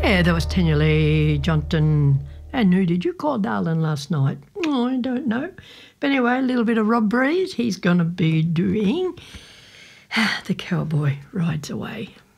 Yeah, that was Tanya Lee Johnson. And who did you call darling last night? Oh, I don't know. But anyway, a little bit of Rob Breeze. He's going to be doing The Cowboy Rides Away.